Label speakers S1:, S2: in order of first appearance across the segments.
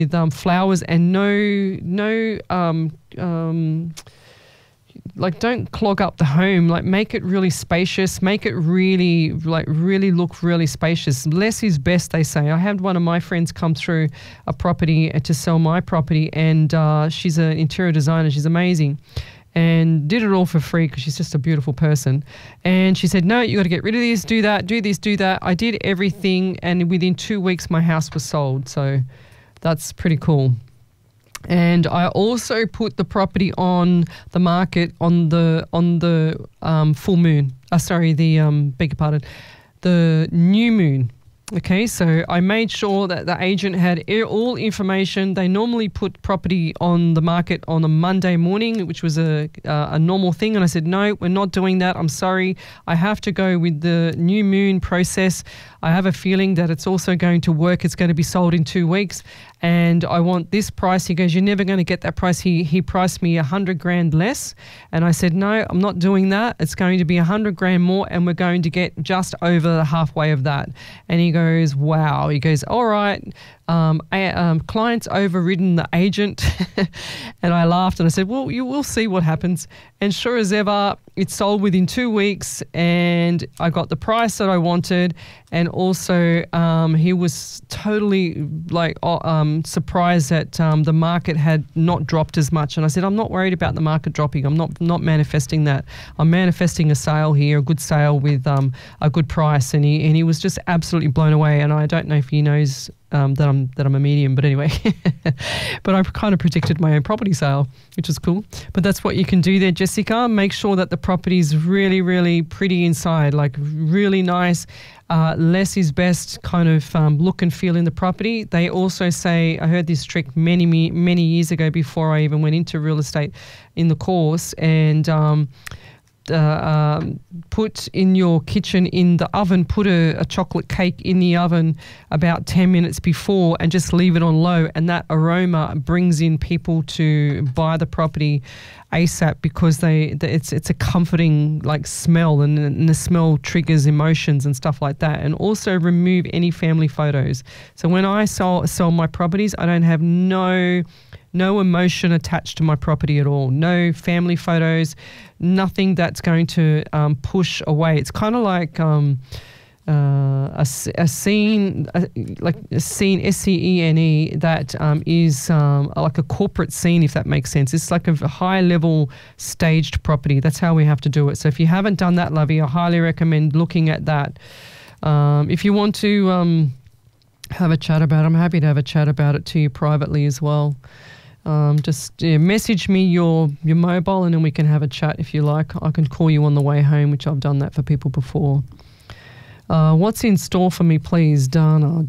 S1: with flowers and like don't clog up the home. Like make it really spacious, make it really look really spacious. Less is best, they say. I had one of my friends come through a property to sell my property, and she's an interior designer. She's amazing. And did it all for free because she's just a beautiful person. And she said, no, you got to get rid of this, do that, do this, do that. I did everything, and within 2 weeks my house was sold. So that's pretty cool. And I also put the property on the market on the full moon. Beg your pardon, the new moon. Okay, so I made sure that the agent had all information. They normally put property on the market on a Monday morning, which was a normal thing. And I said, no, we're not doing that. I'm sorry. I have to go with the new moon process. I have a feeling that it's also going to work. It's going to be sold in 2 weeks. And I want this price. He goes, you're never going to get that price. He priced me 100 grand less. And I said, no, I'm not doing that. It's going to be 100 grand more, and we're going to get just over halfway of that. And he goes, wow. He goes, all right. Client's overridden the agent. And I laughed and I said, well, you will see what happens. And sure as ever, it sold within 2 weeks, and I got the price that I wanted. And also he was totally surprised that the market had not dropped as much. And I said, I'm not worried about the market dropping. I'm not manifesting that. I'm manifesting a sale here, a good sale with a good price. And he was just absolutely blown away. And I don't know if he knows that I'm a medium, but anyway. But I kind of predicted my own property sale, which is cool. But that's what you can do there, Jessica. Make sure that the property is really, really pretty inside, like really nice. Less is best kind of look and feel in the property. They also say, I heard this trick many years ago before I even went into real estate in the course, and put in your kitchen in the oven, put a chocolate cake in the oven about 10 minutes before, and just leave it on low, and that aroma brings in people to buy the property ASAP, because it's a comforting like smell, and the smell triggers emotions and stuff like that. And also remove any family photos. So when I sell my properties, I don't have no emotion attached to my property at all. No family photos, nothing that's going to push away. It's kind of like a scene, SCENE, that is like a corporate scene, if that makes sense. It's like a high-level staged property. That's how we have to do it. So if you haven't done that, Lovey, I highly recommend looking at that. If you want to have a chat about it, I'm happy to have a chat about it to you privately as well. Just message me your mobile, and then we can have a chat if you like. I can call you on the way home, which I've done that for people before. What's in store for me, please, Dana?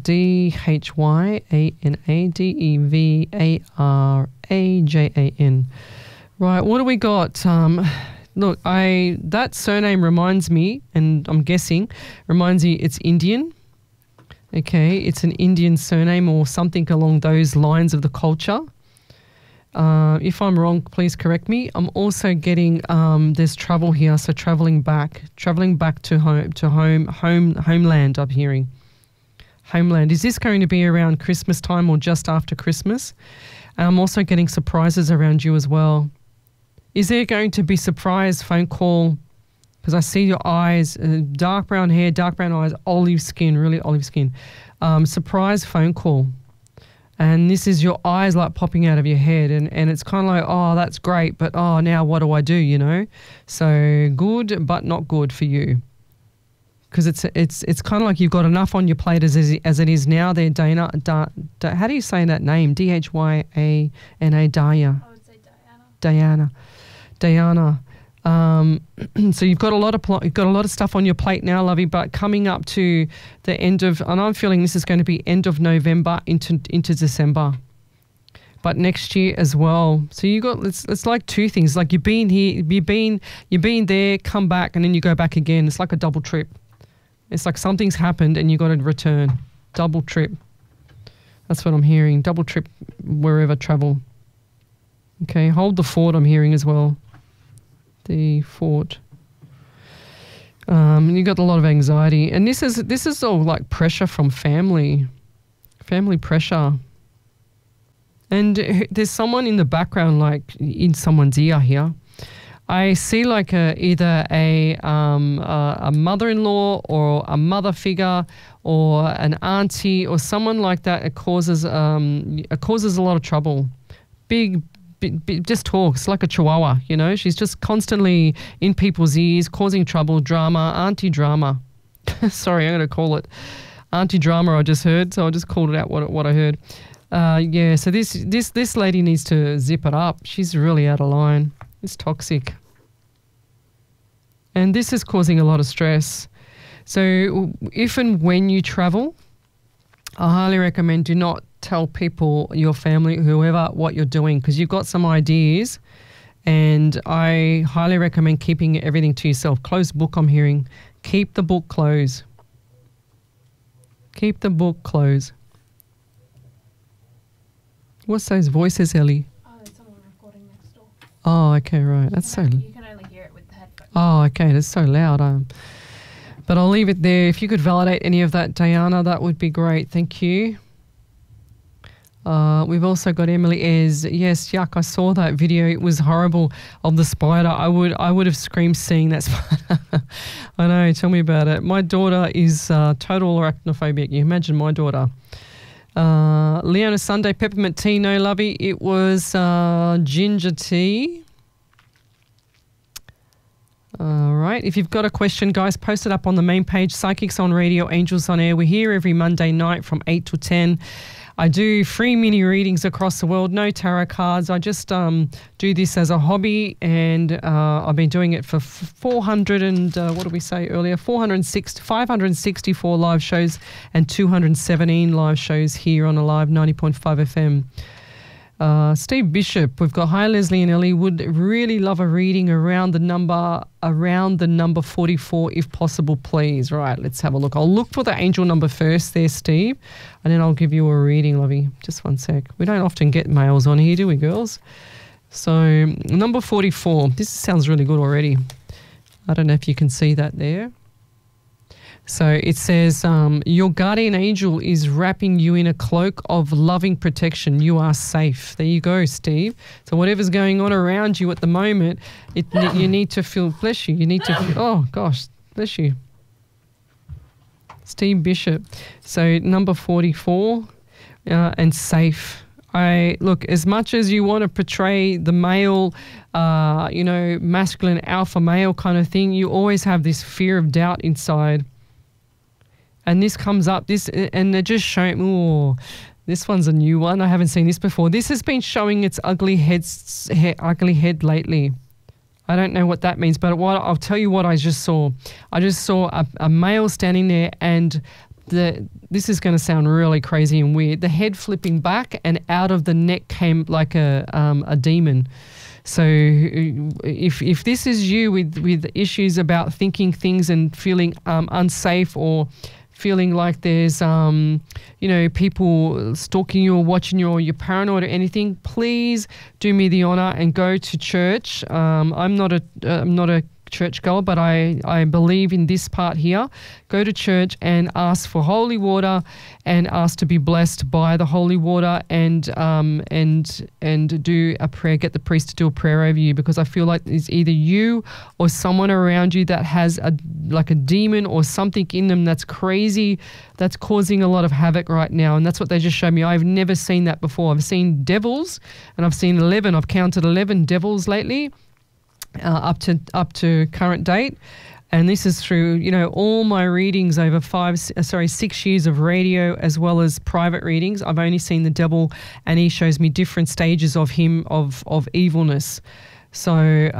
S1: DHYANADEVARAJAN. Right, what do we got? Look, that surname reminds me, and I'm guessing, reminds me it's Indian. Okay, it's an Indian surname or something along those lines of the culture. If I'm wrong, please correct me. I'm also getting there's travel here, so traveling back to homeland. I'm hearing homeland. Is this going to be around Christmas time or just after Christmas? And I'm also getting surprises around you as well. Is there going to be surprise phone call? Because I see your eyes, dark brown hair, dark brown eyes, olive skin, really olive skin. Surprise phone call. And this is your eyes like popping out of your head, and it's kind of like, oh, that's great, but oh, now what do I do, you know? So good, but not good for you. Because it's kind of like you've got enough on your plate as it is now there, Dana. How do you say that name? DHYANA, Daya.
S2: I would say Diana.
S1: Diana. So you've got a lot of stuff on your plate now, Lovey, but coming up to the end of, and I'm feeling this is going to be end of November into December, but next year as well. So you got, it's like two things. Like you've been here, you've been there, come back, and then you go back again. It's like a double trip. It's like something's happened and you got to return. Double trip. That's what I'm hearing. Double trip wherever travel. Okay, hold the fort, I'm hearing as well. The fort. You got a lot of anxiety, and this is all like pressure from family pressure. And there's someone in the background, like in someone's ear here. I see like either a mother-in-law or a mother figure or an auntie or someone like that. It causes a lot of trouble. Big, just talks like a chihuahua, you know. She's just constantly in people's ears, causing trouble, drama, auntie drama. Sorry, I'm going to call it auntie drama. I just heard, so I just called it out what I heard. Yeah, so this lady needs to zip it up. She's really out of line. It's toxic. And this is causing a lot of stress. So if and when you travel, I highly recommend do not tell people, your family, whoever, what you're doing, because you've got some ideas, and I highly recommend keeping everything to yourself. Closed book, I'm hearing. Keep the book closed. Keep the book closed. What's those voices, Ellie?
S2: Oh, there's someone recording next door.
S1: Oh, okay, right. That's so...
S2: You can only hear it with the headphones.
S1: Oh, okay. That's so loud. But I'll leave it there. If you could validate any of that, Diana, that would be great. Thank you. We've also got Emily Ayres. Yes, yuck, I saw that video. It was horrible of the spider. I would have screamed seeing that spider. I know, tell me about it. My daughter is total arachnophobic. You imagine my daughter. Leona Sunday, peppermint tea, no lovey. It was ginger tea. All right. If you've got a question, guys, post it up on the main page. Psychics on Radio, Angels on Air. We're here every Monday night from 8 to 10. I do free mini readings across the world, no tarot cards. I just do this as a hobby, and I've been doing it for 564 live shows and 217 live shows here on Alive 90.5 FM. Steve Bishop, we've got hi Leslie and Ellie, would really love a reading around the number 44 if possible, please. Right, let's have a look. I'll look for the angel number first there, Steve, and then I'll give you a reading, lovey. Just one sec. We don't often get males on here, do we, girls? So number 44, this sounds really good already. I don't know if you can see that there. So it says, your guardian angel is wrapping you in a cloak of loving protection. You are safe. There you go, Steve. So whatever's going on around you at the moment, you need to feel, bless you, you need to feel, oh gosh, bless you. Steve Bishop. So number 44, and safe. Look, as much as you want to portray the male, masculine alpha male kind of thing, you always have this fear of doubt inside. And this comes up, and they're just showing, oh, this one's a new one. I haven't seen this before. This has been showing its ugly head lately. I don't know what that means, but I'll tell you what I just saw. I just saw a male standing there, and this is going to sound really crazy and weird. The head flipping back, and out of the neck came like a demon. So if this is you with issues about thinking things and feeling unsafe, or feeling like there's people stalking you or watching you, or you're paranoid or anything, please do me the honor and go to church. I'm not a church goer, but I believe in this part here. Go to church and ask for holy water, and ask to be blessed by the holy water, and do a prayer. Get the priest to do a prayer over you, because I feel like it's either you or someone around you that has a demon or something in them that's crazy, that's causing a lot of havoc right now. And that's what they just showed me. I've never seen that before. I've seen devils, and I've seen 11. I've counted 11 devils lately. Up to current date, and this is through all my readings over 6 years of radio as well as private readings. I've only seen the devil, and he shows me different stages of him of evilness. So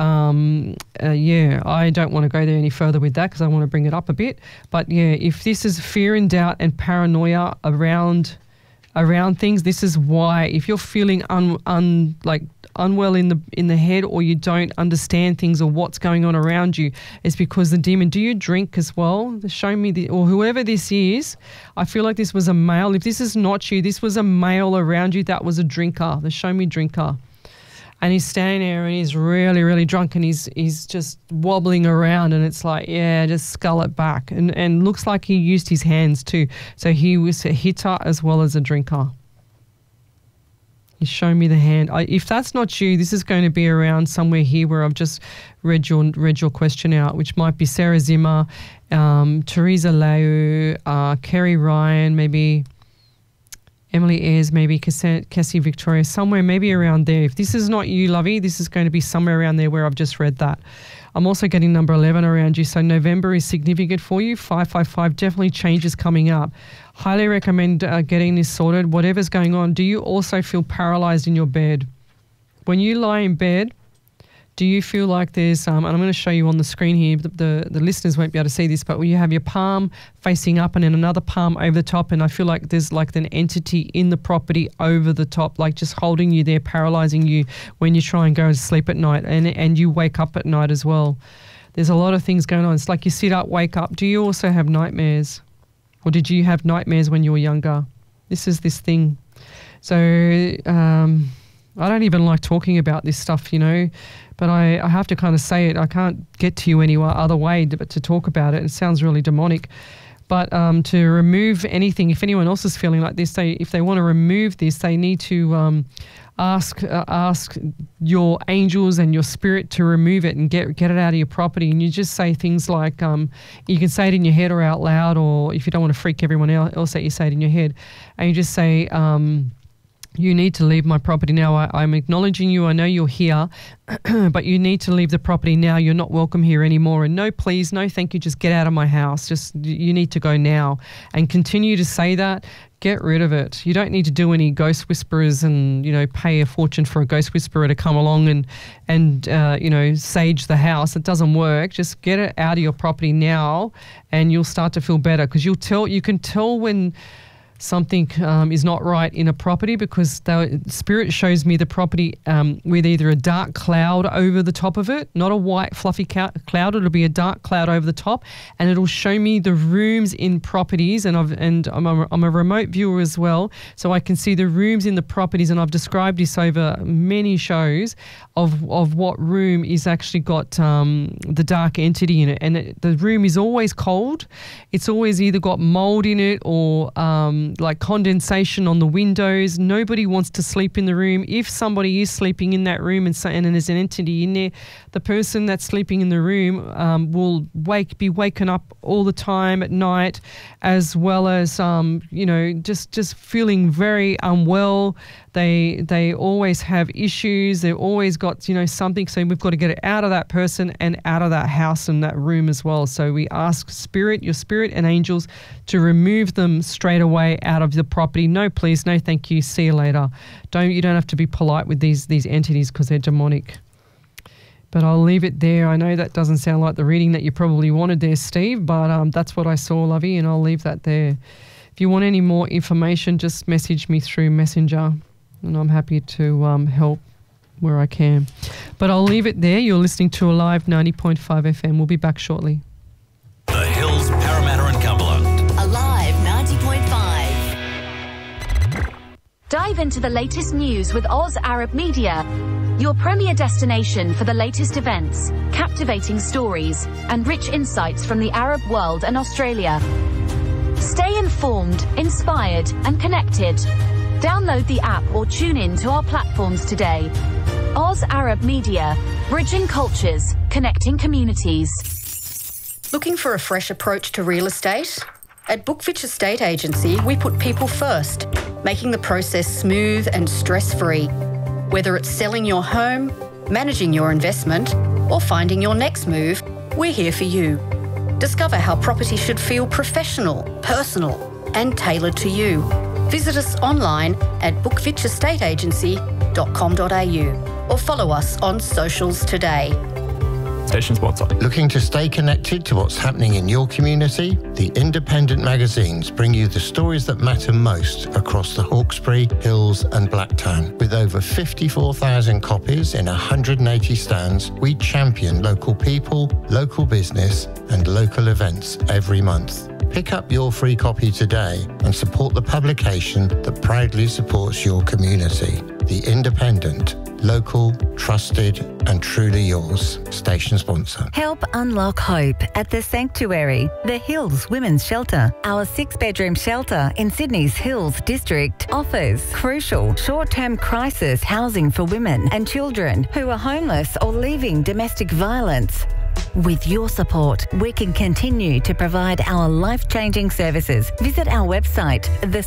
S1: I don't want to go there any further with that, because I want to bring it up a bit. But yeah, if this is fear and doubt and paranoia around things, this is why. If you're feeling unwell in the head, or you don't understand things or what's going on around you, it's because the demon. Do you drink as well? Show me or whoever this is. I feel like this was a male. If this is not you, this was a male around you that was a drinker. The show me drinker. And he's standing there, and he's really, really drunk, and he's just wobbling around, and it's like, yeah, just scull it back. And looks like he used his hands too. So he was a hitter as well as a drinker. He's showing me the hand. If that's not you, this is going to be around somewhere here where I've just read your question out, which might be Sarah Zimmer, Teresa Lau, Kerry Ryan, maybe Emily Ayres, maybe Cassie Victoria, somewhere maybe around there. If this is not you, Lovey, this is going to be somewhere around there where I've just read that. I'm also getting number 11 around you. So November is significant for you. 555, definitely changes coming up. Highly recommend getting this sorted. Whatever's going on, do you also feel paralyzed in your bed? When you lie in bed, do you feel like there's, and I'm going to show you on the screen here, the listeners won't be able to see this, but when you have your palm facing up and then another palm over the top, and I feel like there's like an entity in the property over the top, like just holding you there, paralyzing you when you try and go to sleep at night, and you wake up at night as well. There's a lot of things going on. It's like you sit up, wake up. Do you also have nightmares? Or did you have nightmares when you were younger? This is this thing. So I don't even like talking about this stuff, you know, but I have to kind of say it. I can't get to you any other way but to talk about it. It sounds really demonic. But to remove anything, if anyone else is feeling like this, if they want to remove this, they need to ask your angels and your spirit to remove it and get it out of your property. And you just say things like, you can say it in your head or out loud, or if you don't want to freak everyone else out, you say it in your head. And you just say, you need to leave my property now. I'm acknowledging you. I know you're here, but you need to leave the property now. You're not welcome here anymore. And no, please, no, thank you. Just get out of my house. Just, you need to go now. And continue to say that. Get rid of it. You don't need to do any ghost whisperers and, you know, pay a fortune for a ghost whisperer to come along and you know, sage the house. It doesn't work. Just get it out of your property now, and you'll start to feel better, because you can tell when something is not right in a property, because the spirit shows me the property with either a dark cloud over the top of it, not a white fluffy cloud. It'll be a dark cloud over the top, and it'll show me the rooms in properties. And I'm a remote viewer as well, so I can see the rooms in the properties. And I've described this over many shows of what room is actually got the dark entity in it. And the room is always cold. It's always either got mold in it or like condensation on the windows. Nobody wants to sleep in the room. If somebody is sleeping in that room and there's an entity in there, the person that's sleeping in the room will be waken up all the time at night, as well as you know, just feeling very unwell. They always have issues. They've always got, you know, something. So we've got to get it out of that person and out of that house and that room as well. So we ask your spirit and angels to remove them straight away out of the property. No, please, no, thank you. See you later. You don't have to be polite with these entities, because they're demonic. But I'll leave it there. I know that doesn't sound like the reading that you probably wanted there, Steve, but that's what I saw, Lovey, and I'll leave that there. If you want any more information, just message me through Messenger, and I'm happy to help where I can. But I'll leave it there. You're listening to Alive 90.5 FM. We'll be back shortly.
S3: The Hills, Parramatta and Cumberland.
S4: Alive 90.5.
S5: Dive into the latest news with Oz Arab Media, your premier destination for the latest events, captivating stories, and rich insights from the Arab world and Australia. Stay informed, inspired, and connected. Download the app or tune in to our platforms today. Oz Arab Media, bridging cultures, connecting communities.
S4: Looking for a fresh approach to real estate? At Bookfitch Estate Agency, we put people first, making the process smooth and stress-free. Whether it's selling your home, managing your investment, or finding your next move, we're here for you. Discover how property should feel professional, personal, and tailored to you. Visit us online at bookfitchestateagency.com.au or follow us on socials today.
S6: Station sponsor.
S7: Looking to stay connected to what's happening in your community? The independent magazines bring you the stories that matter most across the Hawkesbury, Hills and Blacktown. With over 54,000 copies in 180 stands, we champion local people, local business and local events every month. Pick up your free copy today and support the publication that proudly supports your community. The Independent. Local, trusted, and truly yours. Station sponsor.
S8: Help unlock hope at The Sanctuary, the Hills Women's Shelter. Our 6-bedroom shelter in Sydney's Hills District offers crucial short-term crisis housing for women and children who are homeless or leaving domestic violence. With your support, we can continue to provide our life-changing services. Visit our website,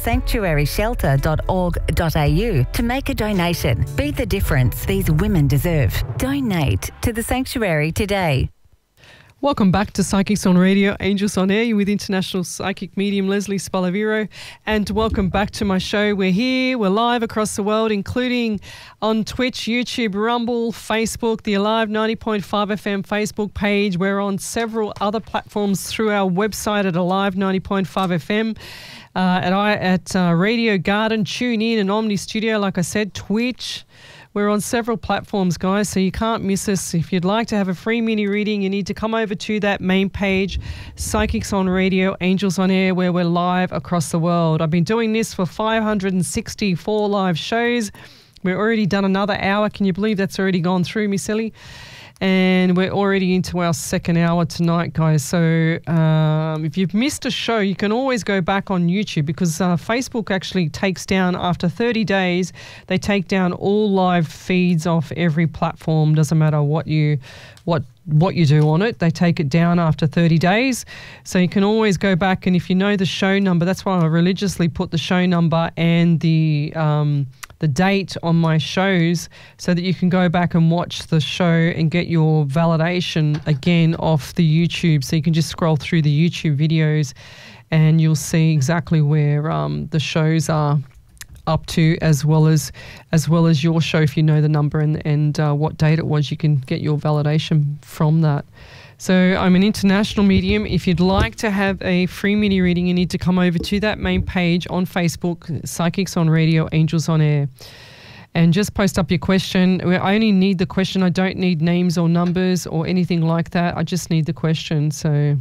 S8: thesanctuaryshelter.org.au to make a donation. Be the difference these women deserve. Donate to The Sanctuary today.
S1: Welcome back to Psychics on Radio, Angels on Air. You're with international psychic medium Leslie Spalaviro, and welcome back to my show. We're here, we're live across the world, including on Twitch, YouTube, Rumble, Facebook, the Alive 90.5 FM Facebook page. We're on several other platforms through our website at Alive 90.5 FM. At Radio Garden, TuneIn and Omni Studio, like I said, Twitch. We're on several platforms, guys, so you can't miss us. If you'd like to have a free mini reading, you need to come over to that main page, Psychics on Radio, Angels on Air, where we're live across the world. I've been doing this for 564 live shows. We've already done another hour. Can you believe that's already gone through, Miss Ellie? And we're already into our second hour tonight, guys. So if you've missed a show, you can always go back on YouTube, because Facebook actually takes down, after 30 days, they take down all live feeds off every platform. Doesn't matter what you do on it, they take it down after 30 days. So you can always go back, and if you know the show number, that's why I religiously put the show number and the date on my shows, so that you can go back and watch the show and get your validation again off the YouTube. So you can just scroll through the YouTube videos and you'll see exactly where the shows are up to, as well as your show. If you know the number and what date it was, you can get your validation from that. So I'm an international medium. If you'd like to have a free mini reading, you need to come over to that main page on Facebook, Psychics on Radio, Angels on Air, and just post up your question. I only need the question. I don't need names or numbers or anything like that. I just need the question. So,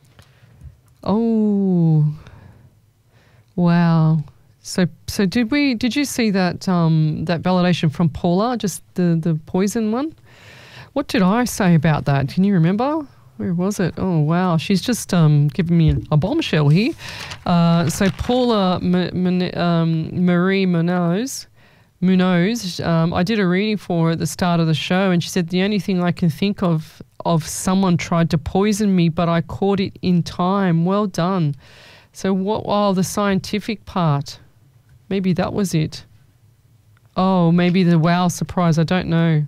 S1: oh, wow. So did you see that that validation from Paula, just the poison one? What did I say about that? Can you remember? Where was it? Oh, wow. She's just giving me a bombshell here. So Paula Marie Munoz, I did a reading for her at the start of the show, and she said, the only thing I can think of someone tried to poison me, but I caught it in time. Well done. So the scientific part, maybe that was it. Oh, maybe the wow surprise. I don't know.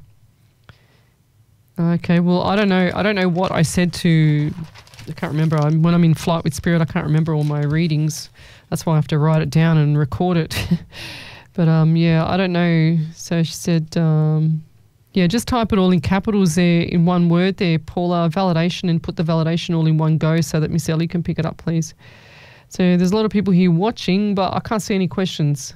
S1: Okay, well, I don't know what I said to, I can't remember. When I'm in flight with spirit, I can't remember all my readings. That's why I have to write it down and record it. But, yeah, I don't know. So she said, yeah, just type it all in capitals there in one word there, Paula, validation, and put the validation all in one go so that Miss Ellie can pick it up, please. So there's a lot of people here watching, but I can't see any questions.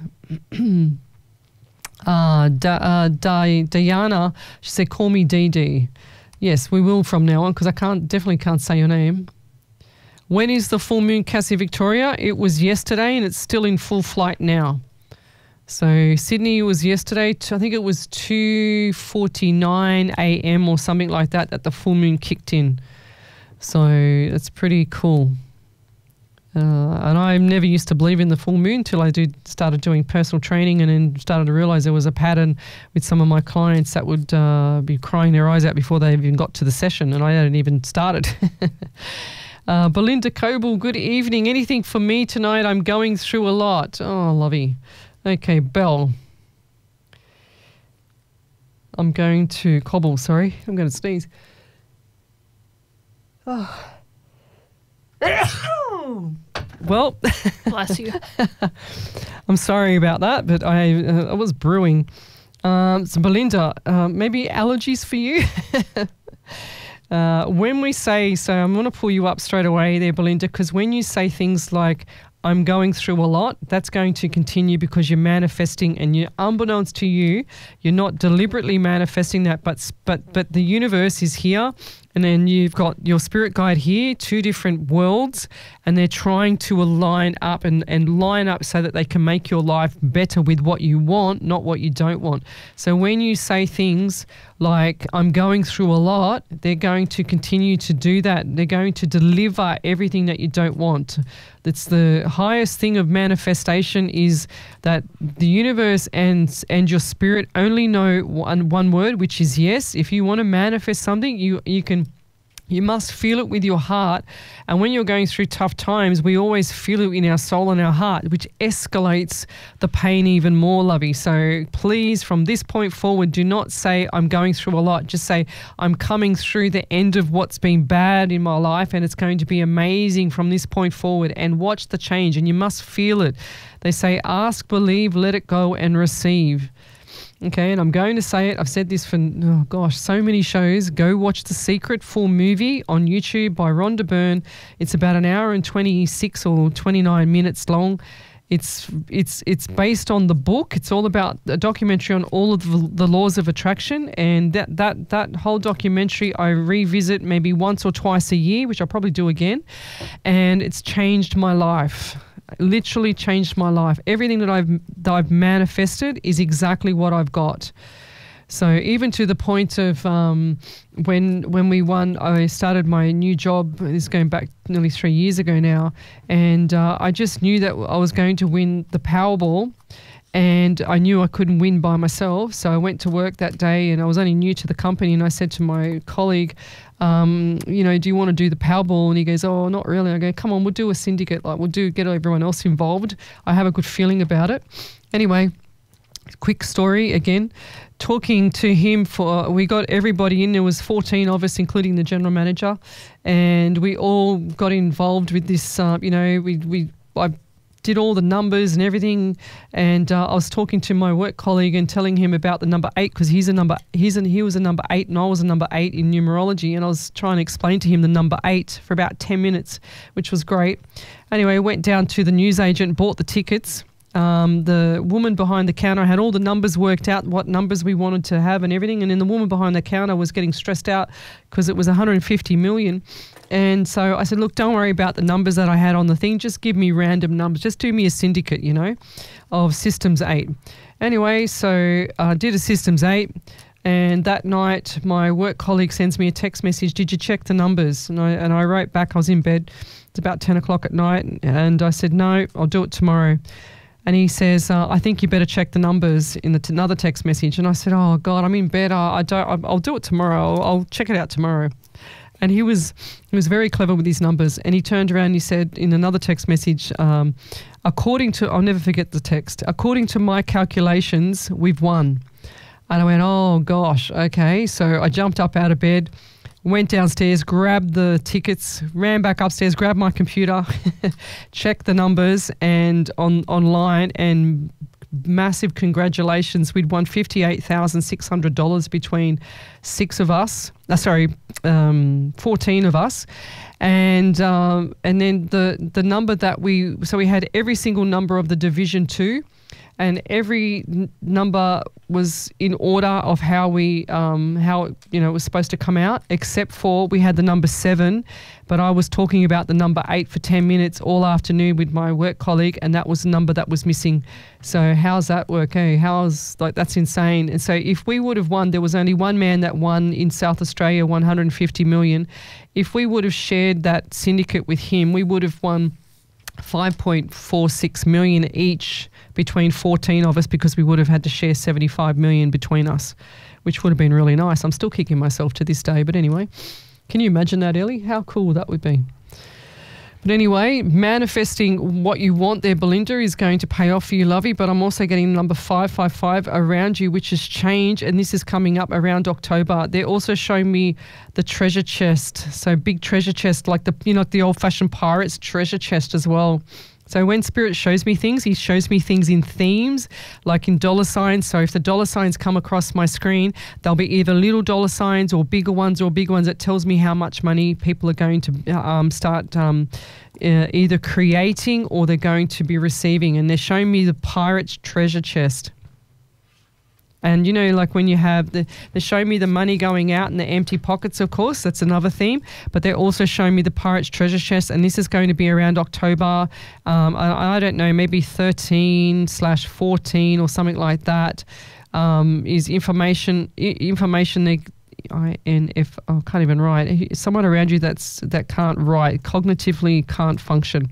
S1: Diana, she said, call me DD. Yes, we will from now on, because I definitely can't say your name. When is the full moon, Cassie Victoria? It was yesterday, and it's still in full flight now. So Sydney was yesterday. I think it was 2:49 a.m. or something like that the full moon kicked in. So it's pretty cool. And I never used to believe in the full moon till I started doing personal training, and then started to realise there was a pattern with some of my clients that would be crying their eyes out before they even got to the session, and I hadn't even started. Belinda Coble, good evening. Anything for me tonight? I'm going through a lot. Oh, lovey. Okay, Belle. I'm going to sneeze. Oh. Well,
S2: bless you.
S1: I'm sorry about that, but I was brewing. So Belinda, maybe allergies for you? When we say, so I'm going to pull you up straight away there, Belinda, because when you say things like, I'm going through a lot, that's going to continue because you're manifesting, and you're unbeknownst to you, you're not deliberately manifesting that, but the universe is here And then you've got your spirit guide here, 2 different worlds, and they're trying to align up and line up so that they can make your life better with what you want, not what you don't want. So when you say things like, I'm going through a lot, they're going to continue to do that. They're going to deliver everything that you don't want. That's the highest thing of manifestation, is that the universe and your spirit only know one word, which is yes. If you want to manifest something, you must feel it with your heart. And when you're going through tough times, we always feel it in our soul and our heart, which escalates the pain even more, lovey. So please, from this point forward, do not say, I'm going through a lot. Just say, I'm coming through the end of what's been bad in my life, and it's going to be amazing from this point forward, and watch the change. And you must feel it. They say, ask, believe, let it go, and receive. Okay, and I'm going to say it. I've said this for, so many shows. Go watch The Secret full movie on YouTube by Rhonda Byrne. It's about an hour and 26 or 29 minutes long. It's based on the book. It's all about a documentary on all of the laws of attraction, and that whole documentary I revisit maybe once or twice a year, which I'll probably do again, and it's changed my life. Literally changed my life. Everything that I've manifested is exactly what I've got. So even to the point of when we won, I started my new job. This is going back nearly 3 years ago now, and I just knew that I was going to win the Powerball. And I knew I couldn't win by myself. So I went to work that day, and I was only new to the company. And I said to my colleague, do you want to do the Powerball? And he goes, oh, not really. I go, come on, we'll do a syndicate. Get everyone else involved. I have a good feeling about it. Anyway, quick story again. Talking to him we got everybody in. There was 14 of us, including the general manager. And we all got involved with this, I did all the numbers and everything, and I was talking to my work colleague and telling him about the number 8, because he was a number 8 and I was a number 8 in numerology, and I was trying to explain to him the number 8 for about 10 minutes, which was great. Anyway, I went down to the newsagent, bought the tickets. The woman behind the counter had all the numbers worked out, what numbers we wanted to have and everything, and then the woman behind the counter was getting stressed out because it was 150 million. And so I said, look, don't worry about the numbers that I had on the thing. Just give me random numbers. Just do me a syndicate, of Systems 8. Anyway, so I did a Systems 8. And that night, my work colleague sends me a text message, did you check the numbers? And I wrote back, I was in bed. It's about 10 o'clock at night. And I said, no, I'll do it tomorrow. And he says, I think you better check the numbers in another text message. And I said, oh, God, I'm in bed. I'll do it tomorrow. I'll check it out tomorrow. And he was very clever with his numbers. And he turned around and he said in another text message, according to, I'll never forget the text, according to my calculations, we've won. And I went, oh, gosh, okay. So I jumped up out of bed, went downstairs, grabbed the tickets, ran back upstairs, grabbed my computer, checked the numbers and online, and massive congratulations. We'd won $58,600 between 14 of us. And then the number that we had every single number of the Division 2, and every number was in order of how it was supposed to come out, except for we had the number 7, but I was talking about the number 8 for 10 minutes all afternoon with my work colleague, and that was the number that was missing. So how's that work? Hey, that's insane. And so if we would have won, there was only one man that won in South Australia, 150 million. If we would have shared that syndicate with him, we would have won 5.46 million each between 14 of us, because we would have had to share 75 million between us, which would have been really nice. I'm still kicking myself to this day, but anyway, can you imagine that, Ellie? How cool that would be. But anyway, manifesting what you want there, Belinda, is going to pay off for you, lovey. But I'm also getting number 555 around you, which has changed, and this is coming up around October. They're also showing me the treasure chest. So big treasure chest, like the old-fashioned pirates treasure chest as well. So when Spirit shows me things, he shows me things in themes, like in dollar signs. So if the dollar signs come across my screen, they'll be either little dollar signs or bigger ones that tells me how much money people are going to start either creating or they're going to be receiving. And they're showing me the pirate's treasure chest. And, you know, like when you have they show me the money going out and the empty pockets, of course, that's another theme. But they're also showing me the Pirate's Treasure Chest, and this is going to be around October. I don't know, maybe 13/14 or something like that. Is information they INF. I can't even write. Someone around you that can't write, cognitively can't function.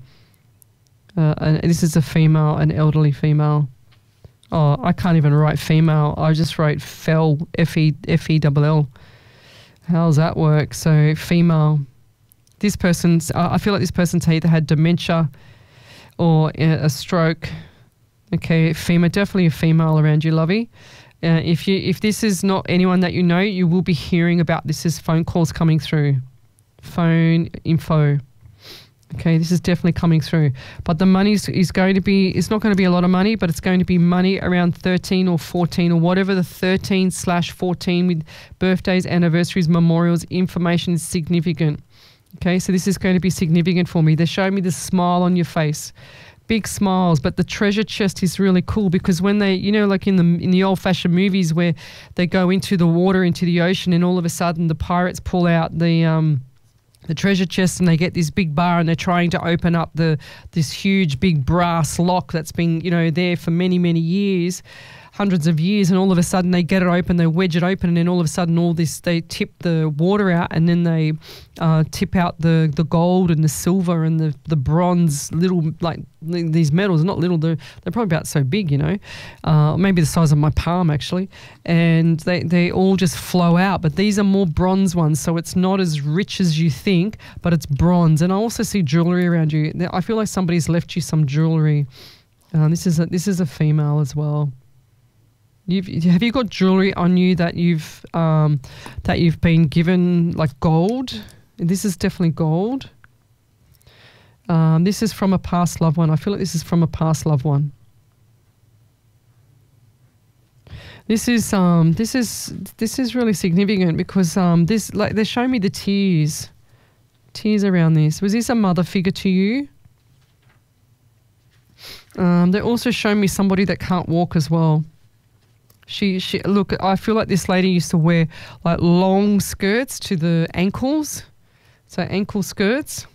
S1: And this is a female, an elderly female. Oh, I can't even write female. I just wrote FELL, FELL. How's that work? So female. This person's. I feel like this person's either had dementia or a stroke. Okay, female, definitely a female around you, lovey. If this is not anyone that you know, you will be hearing about this as phone calls coming through. Phone info. Okay, this is definitely coming through. But the money is going to be, it's not going to be a lot of money, but it's going to be money around 13 or 14 or whatever the 13/14 with birthdays, anniversaries, memorials, information is significant. Okay, so this is going to be significant for me. They're showing me the smile on your face. Big smiles, but the treasure chest is really cool because when they, you know, like in the old-fashioned movies where they go into the water, into the ocean, and all of a sudden the pirates pull out the treasure chest and they get this big bar and they're trying to open up this huge big brass lock that's been, you know, there for many, many years, hundreds of years, and all of a sudden they get it open, they wedge it open, and then all of a sudden they tip the water out, and then they tip out the gold and the silver and the bronze, little, like these metals, not little, they're probably about so big, you know, maybe the size of my palm actually, and they all just flow out, but these are more bronze ones, so it's not as rich as you think, but it's bronze. And I also see jewelry around you. I feel like somebody's left you some jewelry. This is a female as well. Have you got jewelry on you that you've been given, like gold? This is definitely gold. This is from a past loved one. I feel like this is from a past loved one. This is really significant because this, like, they're showing me the tears around this. Was this a mother figure to you? They're also showing me somebody that can't walk as well. She look, I feel like this lady used to wear like long skirts to the ankles, so ankle skirts.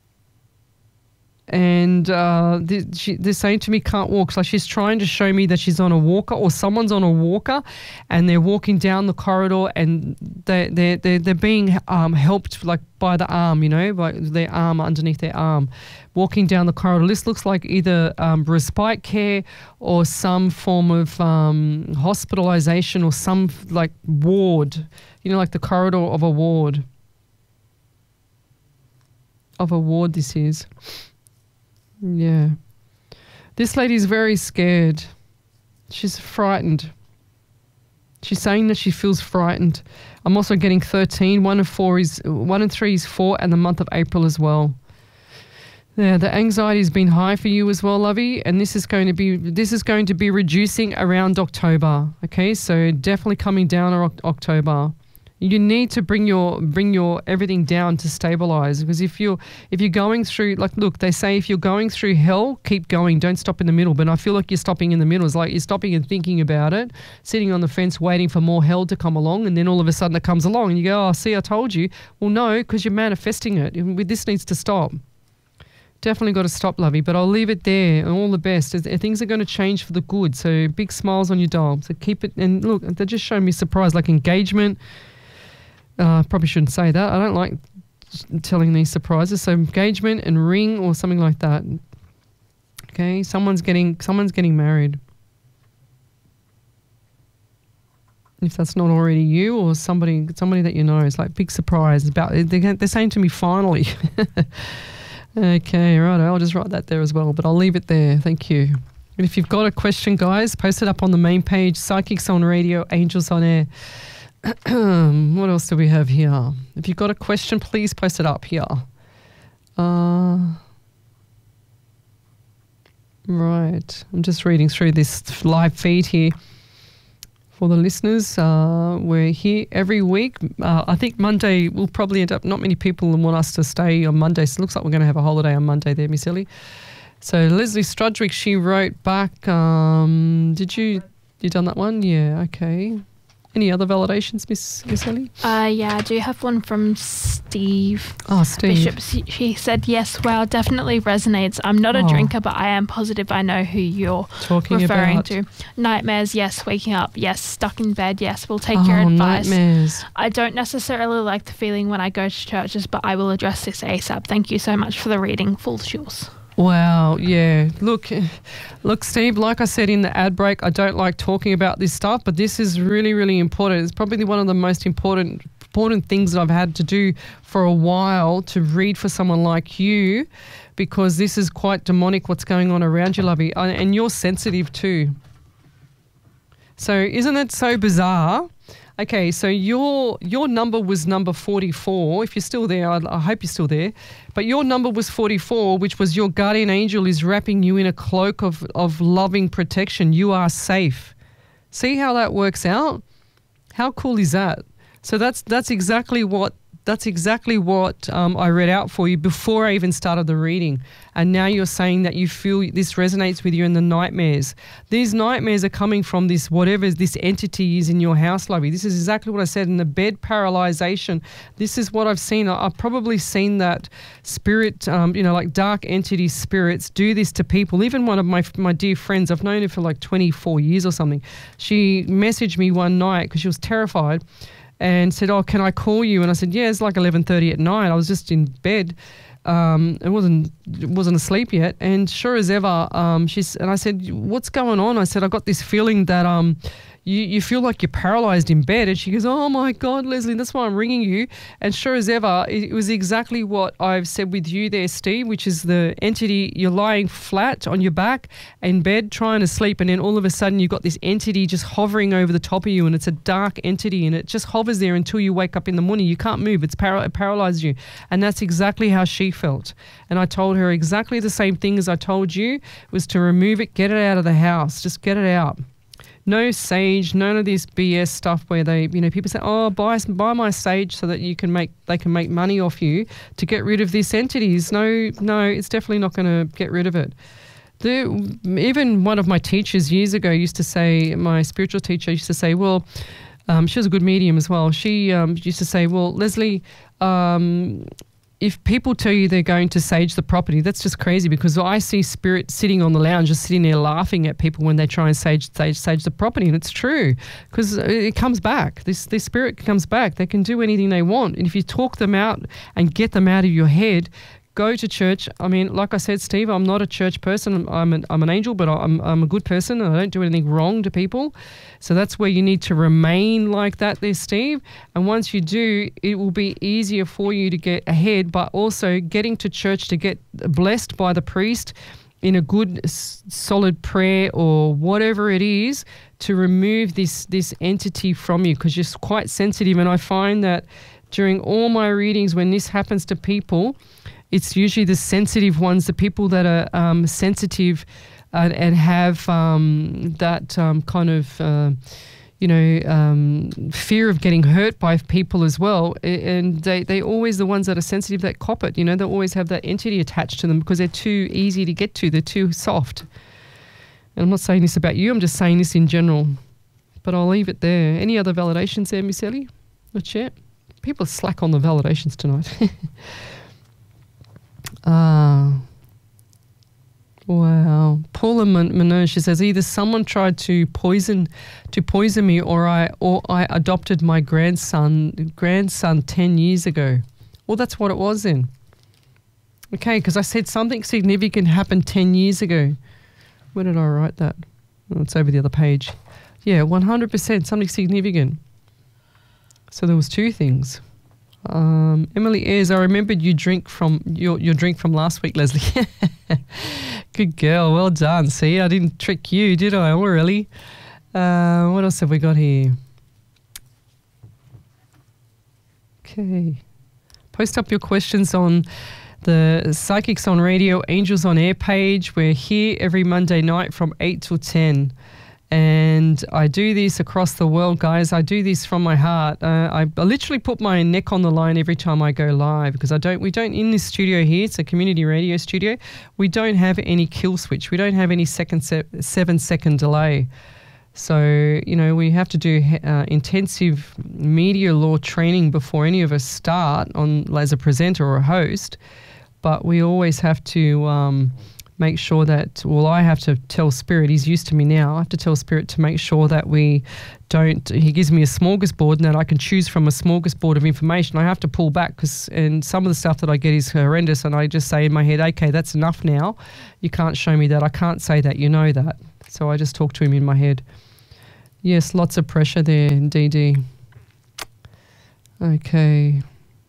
S1: And they're saying to me can't walk. So she's trying to show me that she's on a walker or someone's on a walker, and they're walking down the corridor, and they're being helped like by the arm, you know, by their arm, underneath their arm, walking down the corridor. This looks like either respite care or some form of hospitalization or some like ward, you know, like the corridor of a ward. This is. Yeah. This lady's very scared. She's frightened. She's saying that she feels frightened. I'm also getting 13. 1 and 3 is 4, and the month of April as well. Yeah, the anxiety has been high for you as well, lovey, and this is going to be reducing around October. Okay, so definitely coming down October. You need to bring your everything down to stabilize, because if you're going through, like, look, they say if you're going through hell, keep going, don't stop in the middle. But I feel like you're stopping in the middle. It's like you're stopping and thinking about it, sitting on the fence waiting for more hell to come along, and then all of a sudden it comes along and you go, oh, see, I told you. Well, no, because you're manifesting it. This needs to stop. Definitely got to stop, lovey, but I'll leave it there, and all the best. Things are going to change for the good, so big smiles on your doll. So keep it, and look, they're just showing me surprise, like engagement. Probably shouldn't say that. I don't like telling these surprises. So engagement and ring or something like that. Okay, someone's getting married. If that's not already you or somebody that you know, it's like big surprise about. They're saying to me finally. Okay, right. I'll just write that there as well, but I'll leave it there. Thank you. And if you've got a question, guys, post it up on the main page. Psychics on Radio, Angels on Air. What else do we have here? If you've got a question, please post it up here. Right. I'm just reading through this live feed here for the listeners. We're here every week. I think Monday we'll probably end up, not many people want us to stay on Monday, so it looks like we're going to have a holiday on Monday there, Miss Ellie. So Leslie Strudwick, she wrote back, did you You done that one? Yeah, okay. Any other validations, Miss Ellie?
S2: Yeah, I do have one from Steve.
S1: Oh, Steve.
S2: Bishop. She said, yes, wow, definitely resonates. I'm not a drinker, but I am positive I know who you're referring to. Nightmares, yes. Waking up, yes. Stuck in bed, yes. We'll take your advice.
S1: Nightmares.
S2: I don't necessarily like the feeling when I go to churches, but I will address this ASAP. Thank you so much for the reading. Full Jules.
S1: Wow, yeah. Look, Steve, like I said in the ad break, I don't like talking about this stuff, but this is really, really important. It's probably one of the most important things that I've had to do for a while, to read for someone like you, because this is quite demonic what's going on around you, lovey. And you're sensitive too. So isn't it so bizarre? Okay, so your number was number 44. If you're still there, I hope you're still there. But your number was 44, which was your guardian angel is wrapping you in a cloak of loving protection. You are safe. See how that works out? How cool is that? So that's exactly what I read out for you before I even started the reading. And now you're saying that you feel this resonates with you in the nightmares. These nightmares are coming from this, whatever this entity is in your house, lovey. This is exactly what I said in the bed paralyzation. This is what I've seen. I've probably seen that spirit, like dark entity spirits do this to people. Even one of my dear friends, I've known her for like 24 years or something. She messaged me one night because she was terrified, and said, "Oh, can I call you?" And I said, "Yeah, it's like 11:30 at night. I was just in bed. It wasn't asleep yet." And sure as ever, and I said, "What's going on?" I said, "I got this feeling that you feel like you're paralyzed in bed." And she goes, "Oh my God, Leslie, that's why I'm ringing you." And sure as ever, it was exactly what I've said with you there, Steve, which is the entity, you're lying flat on your back in bed trying to sleep, and then all of a sudden you've got this entity just hovering over the top of you, and it's a dark entity, and it just hovers there until you wake up in the morning. You can't move. It paralyzes you. And that's exactly how she felt. And I told her exactly the same thing as I told you, was to remove it, get it out of the house, just get it out. No sage, none of this BS stuff where people say, "Oh, buy my sage so that they can make money off you to get rid of these entities." No, it's definitely not going to get rid of it. Even one of my teachers years ago used to say, my spiritual teacher used to say, well, she was a good medium as well. She used to say, "Well, Leslie, if people tell you they're going to sage the property, that's just crazy, because I see spirit sitting on the lounge, just sitting there laughing at people when they try and sage the property." And it's true, because it comes back. This spirit comes back. They can do anything they want. And if you talk them out and get them out of your head, go to church. I mean, like I said, Steve, I'm not a church person. I'm an angel, but I'm a good person, and I don't do anything wrong to people. So that's where you need to remain like that there, Steve. And once you do, it will be easier for you to get ahead, but also getting to church to get blessed by the priest in a good, solid prayer or whatever it is, to remove this entity from you, because you're quite sensitive. And I find that during all my readings, when this happens to people, it's usually the sensitive ones, the people that are sensitive and have that kind of, fear of getting hurt by people as well. And they're always the ones that are sensitive that cop it. They always have that entity attached to them because they're too easy to get to. They're too soft. And I'm not saying this about you. I'm just saying this in general. But I'll leave it there. Any other validations there, Miss Ellie? Let's share. People are slack on the validations tonight. Wow. Paula Manon, she says, either someone tried to poison me or I adopted my grandson 10 years ago. Well, that's what it was then. Okay, because I said something significant happened 10 years ago. Where did I write that? Oh, it's over the other page. Yeah, 100% something significant. So there was two things. Emily Ayres, I remembered your drink from last week, Leslie. Good girl, well done. See, I didn't trick you, did I? Oh, really? What else have we got here? Okay. Post up your questions on the Psychics on Radio, Angels on Air page. We're here every Monday night from 8 till 10. And I do this across the world, guys. I do this from my heart. I literally put my neck on the line every time I go live, because we don't in this studio here, it's a community radio studio, we don't have any kill switch. We don't have any 7-second delay. So, we have to do intensive media law training before any of us start on as a presenter or a host. But we always have to make sure that, I have to tell Spirit, he's used to me now, I have to tell Spirit to make sure that he gives me a smorgasbord and that I can choose from a smorgasbord of information. I have to pull back and some of the stuff that I get is horrendous, and I just say in my head, okay, that's enough now. You can't show me that. I can't say that. You know that. So I just talk to him in my head. Yes, lots of pressure there, DD. Okay.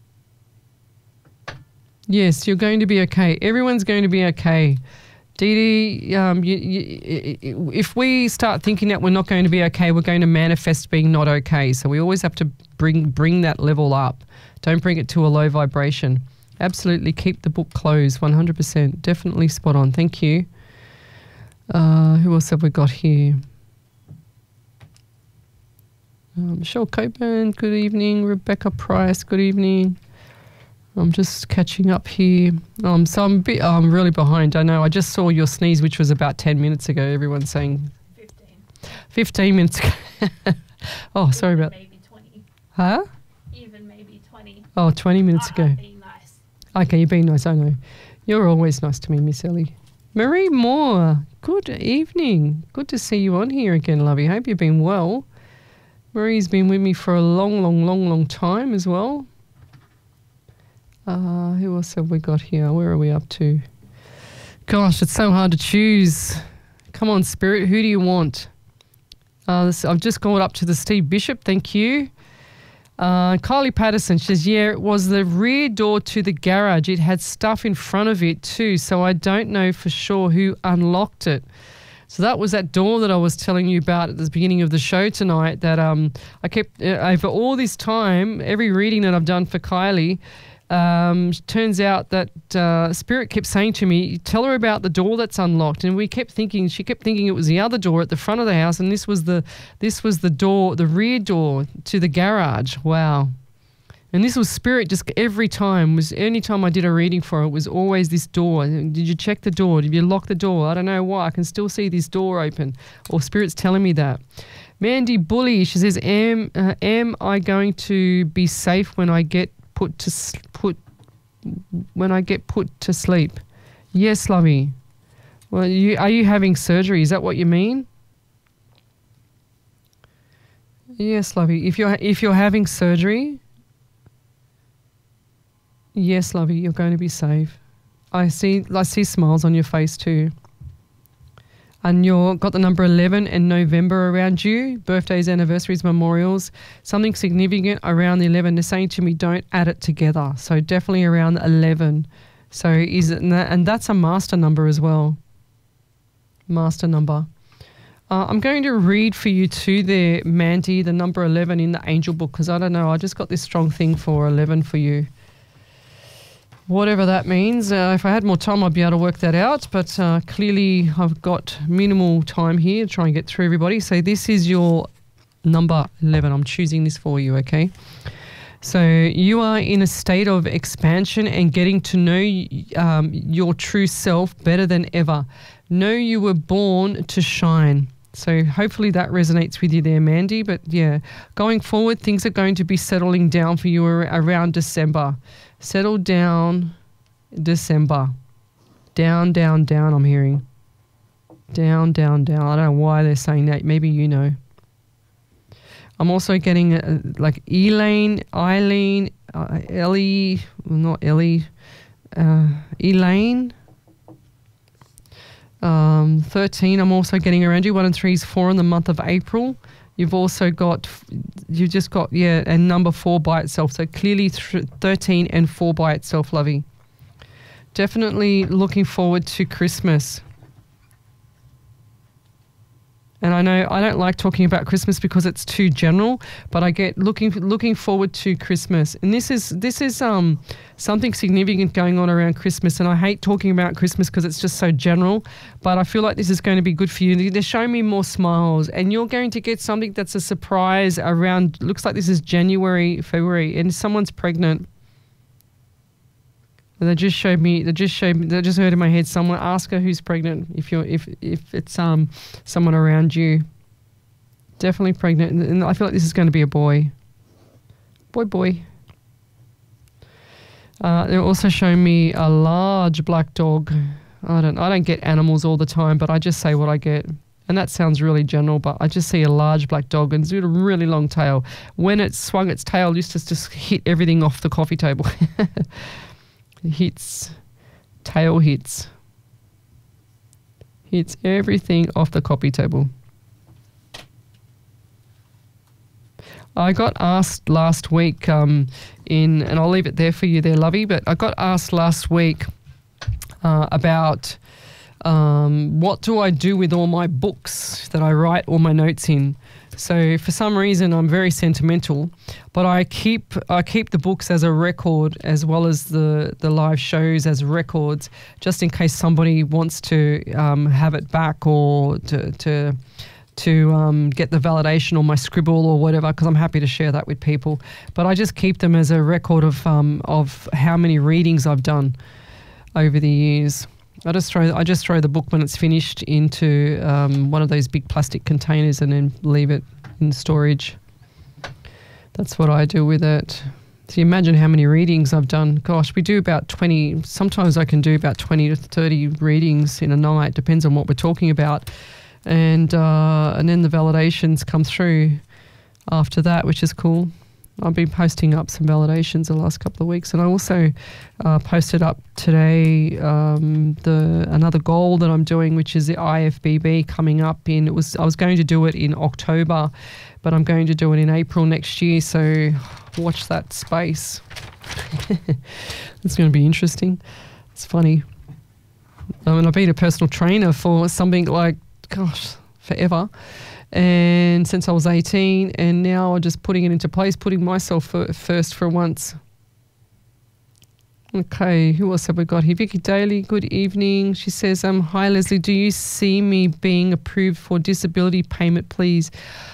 S1: Yes, you're going to be okay. Everyone's going to be okay. Dee, if we start thinking that we're not going to be okay, we're going to manifest being not okay. So we always have to bring that level up. Don't bring it to a low vibration. Absolutely keep the book closed, 100%. Definitely spot on. Thank you. Who else have we got here? Michelle Copeland, good evening. Rebecca Price, good evening. I'm just catching up here. So I'm really behind. I know. I just saw your sneeze, which was about 10 minutes ago. Everyone's saying 15 minutes ago. Oh, sorry about that.
S2: Maybe 20.
S1: Huh?
S2: Even maybe 20.
S1: Oh, 20 minutes ago.
S2: Being nice.
S1: Okay, you're being nice. I know. You're always nice to me, Miss Ellie. Marie Moore, good evening. Good to see you on here again, lovey. Hope you've been well. Marie's been with me for a long time as well. Who else have we got here? Where are we up to? Gosh, it's so hard to choose. Come on, Spirit, who do you want? I've just gone up to the Steve Bishop, thank you. Kylie Patterson says, yeah, it was the rear door to the garage. It had stuff in front of it too, so I don't know for sure who unlocked it. So that was that door that I was telling you about at the beginning of the show tonight that I kept, over all this time, every reading that I've done for Kylie, turns out that Spirit kept saying to me, tell her about the door that's unlocked. And she kept thinking it was the other door at the front of the house, and this was the door, the rear door to the garage. Wow. And this was Spirit just every time, any time I did a reading for her, it was always this door. Did you check the door? Did you lock the door? I don't know why. I can still see this door open. Or Spirit's telling me that. Mandy Bully, she says, am I going to be safe when I get put to sleep? Yes, lovey. Well, are you having surgery? Is that what you mean? Yes, lovey. If you're having surgery, yes, lovey, you're going to be safe. I see smiles on your face too. And you've got the number 11 and November around you, birthdays, anniversaries, memorials, something significant around the 11. They're saying to me, don't add it together. So definitely around 11. So and that's a master number as well. Master number. I'm going to read for you too there, Mandy, the number 11 in the angel book, because I don't know, I just got this strong thing for 11 for you. Whatever that means. If I had more time, I'd be able to work that out. But clearly, I've got minimal time here to try and get through everybody. So this is your number 11. I'm choosing this for you, okay? So you are in a state of expansion and getting to know your true self better than ever. Know you were born to shine. So hopefully that resonates with you there, Mandy. But yeah, going forward, things are going to be settling down for you around December. Settle down, December. Down, down, down, I'm hearing. Down, down, down. I don't know why they're saying that. Maybe you know. I'm also getting like Elaine, Eileen, Ellie, not Ellie, Elaine. 13, I'm also getting around you. 1 and 3 is 4 in the month of April. You've also got, and number 4 by itself. So clearly 13 and 4 by itself, lovey. Definitely looking forward to Christmas. And I know I don't like talking about Christmas because it's too general, but I get looking forward to Christmas. And this is something significant going on around Christmas. And I hate talking about Christmas because it's just so general, but I feel like this is going to be good for you. They're showing me more smiles, and you're going to get something that's a surprise around, looks like this is January, February, and someone's pregnant. And they just heard in my head, someone ask her who's pregnant if it's someone around you. Definitely pregnant. And I feel like this is going to be a boy. Boy. They're also showing me a large black dog. I don't get animals all the time, but I just say what I get. And that sounds really general, but I just see a large black dog and it's got a really long tail. When it swung its tail, it used to just hit everything off the coffee table. Tail hits everything off the coffee table. I got asked last week and I'll leave it there for you there, Lovey, but I got asked last week about what do I do with all my books that I write all my notes in. So for some reason I'm very sentimental, but I keep the books as a record as well as the live shows as records, just in case somebody wants to have it back or to get the validation or my scribble or whatever, because I'm happy to share that with people. But I just keep them as a record of how many readings I've done over the years. I just throw the book when it's finished into one of those big plastic containers and then leave it in storage. That's what I do with it. So you imagine how many readings I've done. Gosh, we do about 20. Sometimes I can do about 20 to 30 readings in a night. Depends on what we're talking about. And then the validations come through after that, which is cool. I've been posting up some validations the last couple of weeks, and I also posted up today another goal that I'm doing, which is the IFBB coming up in. I was going to do it in October, but I'm going to do it in April next year. So watch that space. It's going to be interesting. It's funny. I've been a personal trainer for something like, gosh, forever. And since I was 18, and now I'm just putting it into place, putting myself first for once. Okay, who else have we got here? Vicky Daly, good evening. She says, hi Leslie, do you see me being approved for disability payment, please?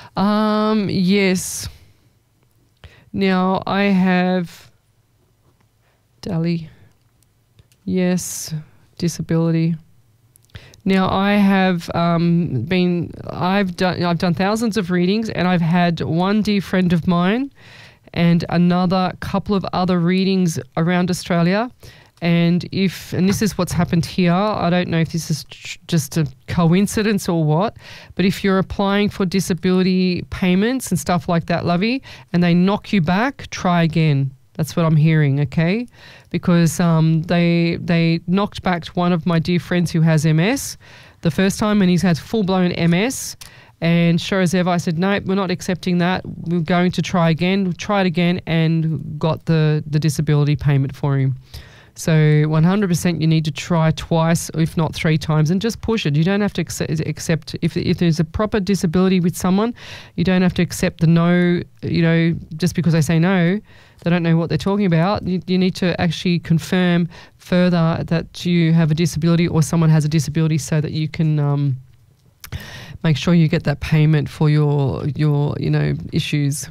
S1: Yes. Now I have Daly. Yes, disability. Now I have I've done thousands of readings, and I've had one dear friend of mine and another couple of other readings around Australia. And this is what's happened here, I don't know if this is just a coincidence or what, but if you're applying for disability payments and stuff like that, Lovey, and they knock you back, try again. That's what I'm hearing, okay? Because they knocked back one of my dear friends who has MS the first time, and he's had full-blown MS. And sure as ever, I said, no, we're not accepting that. We're going to try again. We tried again and got the disability payment for him. So 100% you need to try twice, if not 3 times, and just push it. You don't have to accept if there's a proper disability with someone, you don't have to accept the no, just because they say no. They don't know what they're talking about. You need to actually confirm further that you have a disability or someone has a disability so that you can make sure you get that payment for your issues.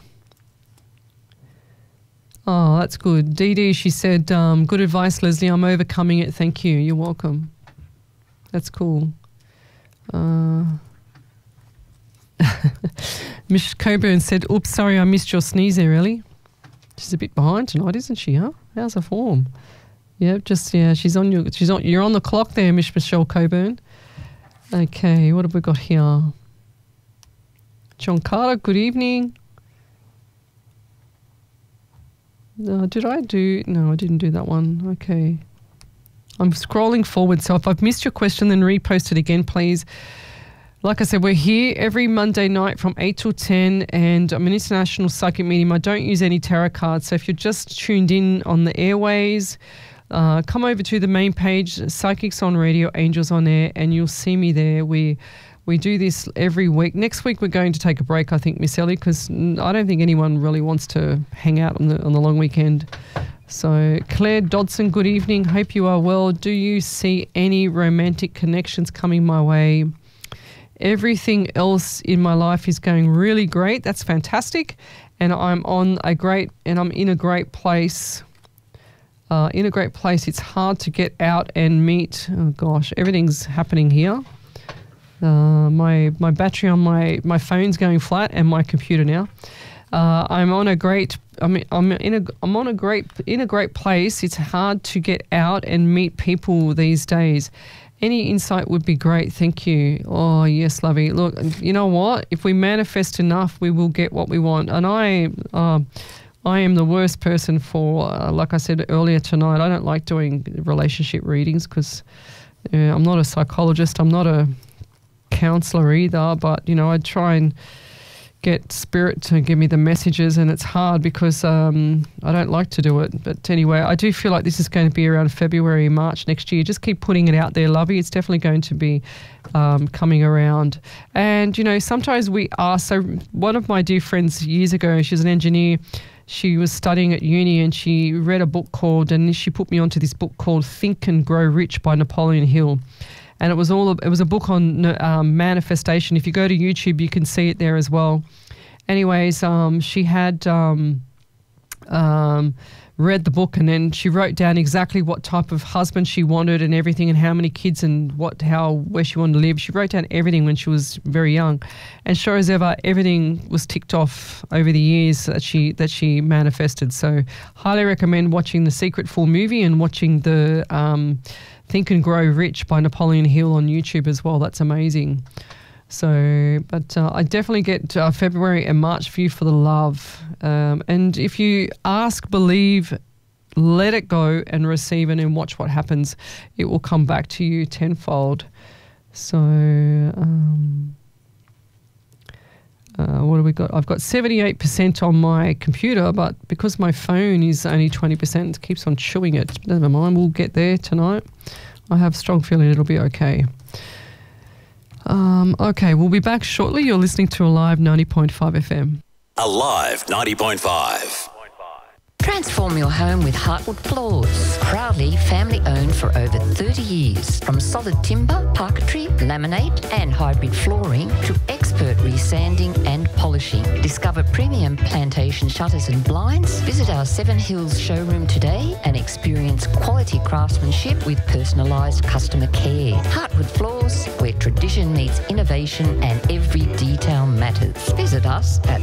S1: Oh, that's good. Dee Dee, she said, good advice, Leslie. I'm overcoming it. Thank you. You're welcome. That's cool. Miss Coburn said, oops, sorry, I missed your sneeze there, really. She's a bit behind tonight, isn't she, huh? How's her form? Yeah, you're on the clock there, Miss Michelle Coburn. Okay, what have we got here? John Carter, good evening. No, I didn't do that one. Okay. I'm scrolling forward, so if I've missed your question, then repost it again, please. Like I said, we're here every Monday night from 8 till 10, and I'm an international psychic medium. I don't use any tarot cards, so if you're just tuned in on the airways, come over to the main page, Psychics on Radio, Angels on Air, and you'll see me there. We do this every week. Next week we're going to take a break, I think, Miss Ellie, because I don't think anyone really wants to hang out on the long weekend. So Claire Dodson, good evening. Hope you are well. Do you see any romantic connections coming my way? Everything else in my life is going really great. That's fantastic. And I'm in a great place. It's hard to get out and meet. Oh gosh, everything's happening here. My battery on my phone's going flat, and my computer now. I'm in a great place. It's hard to get out and meet people these days. Any insight would be great. Thank you. Oh, yes, lovey. Look, you know what? If we manifest enough, we will get what we want. And I am the worst person for, like I said earlier tonight, I don't like doing relationship readings because I'm not a psychologist. I'm not a counsellor either. But, you know, I try and get spirit to give me the messages, and it's hard because I don't like to do it. But anyway, I do feel like this is going to be around February, March next year. Just keep putting it out there, lovey. It's definitely going to be coming around. And, you know, sometimes we ask. So one of my dear friends years ago, she's an engineer. She was studying at uni and she read a book called, and she put me onto this book called Think and Grow Rich by Napoleon Hill. And it was a book on manifestation. If you go to YouTube, you can see it there as well. Anyways, she had read the book, and then she wrote down exactly what type of husband she wanted and everything, and how many kids and where she wanted to live. She wrote down everything when she was very young, and sure as ever, everything was ticked off over the years that she manifested. So, highly recommend watching the Secret full movie and watching the Think and Grow Rich by Napoleon Hill on YouTube as well. That's amazing. So, but I definitely get February and March for you for the love. And if you ask, believe, let it go and receive it and watch what happens, it will come back to you tenfold. So, what have we got? I've got 78% on my computer, but because my phone is only 20%, it keeps on chewing it. Never mind, we'll get there tonight. I have a strong feeling it'll be okay. Okay, we'll be back shortly. You're listening to Alive 90.5 FM.
S3: Alive 90.5.
S9: Transform your home with Heartwood Floors. Proudly family owned for over 30 years. From solid timber, parquetry, laminate and hybrid flooring to expert resanding and polishing. Discover premium plantation shutters and blinds. Visit our Seven Hills showroom today and experience quality craftsmanship with personalised customer care. Heartwood Floors, where tradition meets innovation and every detail matters. Visit us at